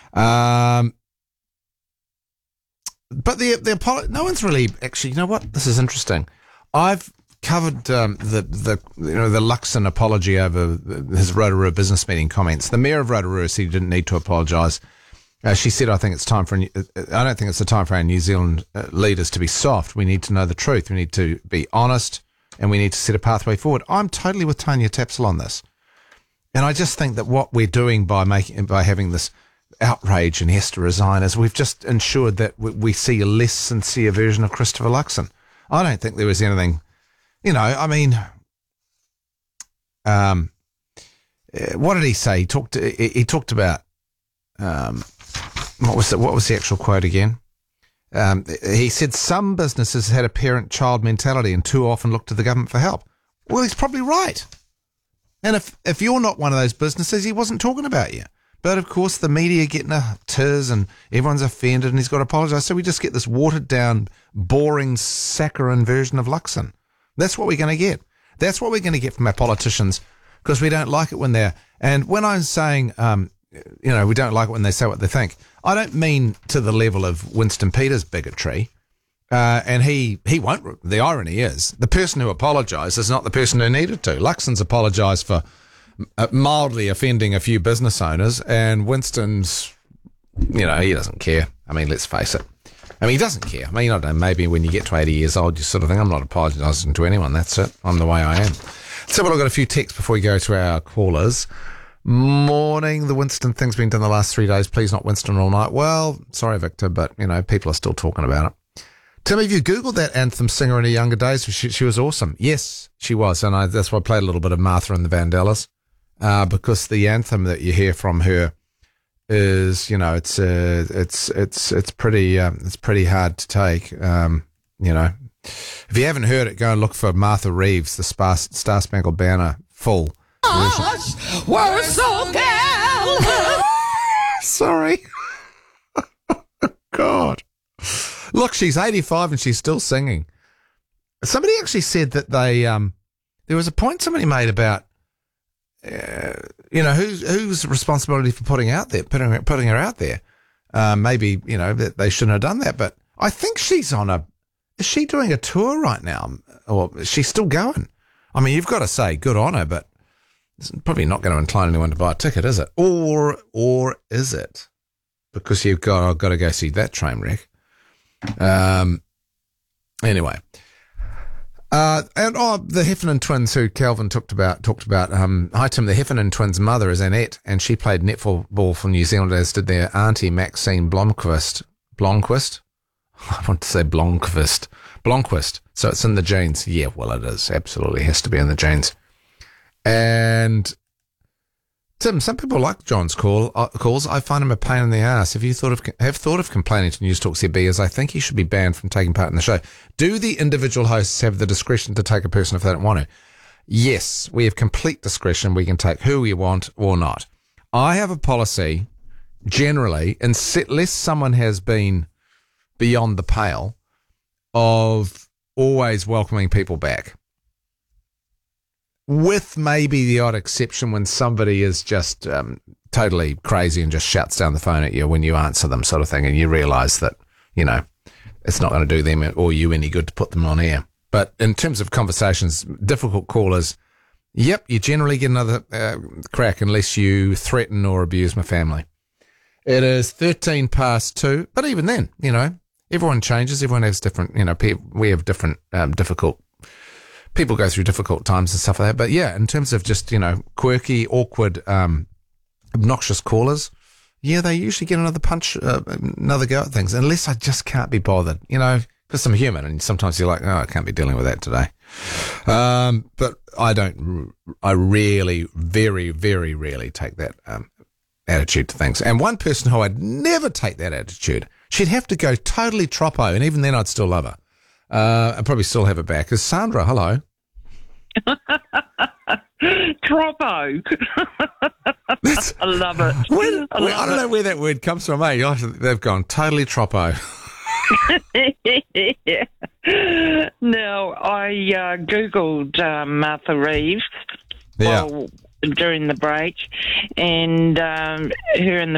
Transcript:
But no one's really actually. You know what? This is interesting. I've covered the Luxon apology over his Rotorua business meeting comments. The mayor of Rotorua said he didn't need to apologise. She said, "I think it's time for. I don't think it's the time for our New Zealand leaders to be soft. We need to know the truth. We need to be honest, and we need to set a pathway forward." I'm totally with Tanya Tapsell on this, and I just think that what we're doing by having this outrage and Hester resign is we've just ensured that we see a less sincere version of Christopher Luxon. I don't think there was anything. I mean, what did he say? He talked about, what was the actual quote again? He said some businesses had a parent-child mentality and too often looked to the government for help. Well, he's probably right. And if you're not one of those businesses, he wasn't talking about you. But, of course, the media getting a tiz and everyone's offended and he's got to apologise. So we just get this watered-down, boring, saccharine version of Luxon. That's what we're going to get. That's what we're going to get from our politicians because we don't like it when they're... And when I'm saying, we don't like it when they say what they think, I don't mean to the level of Winston Peters' bigotry. And he won't... The irony is, the person who apologised is not the person who needed to. Luxon's apologised for mildly offending a few business owners, and Winston's, he doesn't care. I mean, let's face it. I mean, he doesn't care. I mean, I don't know, maybe when you get to 80 years old, you sort of think, I'm not apologising to anyone. That's it. I'm the way I am. So, I've got a few texts before we go to our callers. Morning. The Winston thing's been done the last 3 days. Please not Winston all night. Well, sorry, Victor, but, people are still talking about it. Tell me, have you Googled that anthem singer in her younger days? She was awesome. Yes, she was. And that's why I played a little bit of Martha and the Vandellas. Because the anthem that you hear from her is, it's pretty hard to take. If you haven't heard it, go and look for Martha Reeves, the Star Spangled Banner full version. We're so gal. Sorry. God. Look, she's 85 and she's still singing. Somebody actually said that there was a point somebody made about, whose responsibility for putting her out there? Maybe, that they shouldn't have done that, but I think is she doing a tour right now? Or is she still going? I mean, you've got to say good on her, but it's probably not going to incline anyone to buy a ticket, is it? Or is it? Because I've got to go see that train wreck. Anyway. The Heffernan twins, who Calvin talked about. Hi Tim, the Heffernan twins' mother is Annette, and she played netball for New Zealand, as did their auntie Maxine Blomqvist. I want to say Blomqvist. So it's in the genes. Yeah, well, it is. Absolutely has to be in the genes. And Tim, some people like John's calls. I find him a pain in the ass. Have you thought of complaining to News Talk CB, as I think he should be banned from taking part in the show? Do the individual hosts have the discretion to take a person if they don't want to? Yes, we have complete discretion. We can take who we want or not. I have a policy, generally, unless someone has been beyond the pale, of always welcoming people back. With maybe the odd exception when somebody is just totally crazy and just shouts down the phone at you when you answer them, sort of thing, and you realise that, it's not going to do them or you any good to put them on air. But in terms of conversations, difficult callers, yep, you generally get another crack unless you threaten or abuse my family. It is 13 past 2, but even then, everyone changes. Everyone has different, we have different difficult people go through difficult times and stuff like that. But yeah, in terms of just, quirky, awkward, obnoxious callers, yeah, they usually get another go at things, unless I just can't be bothered, because I'm human and sometimes you're like, oh, I can't be dealing with that today. But I really, very, very rarely take that attitude to things. And one person who I'd never take that attitude, she'd have to go totally troppo, and even then I'd still love her. I'd probably still have it back. Is Sandra? Hello. Troppo. I love it. I don't know where that word comes from, eh? They've gone totally troppo. No, I Googled Martha Reeves during the break, and her and the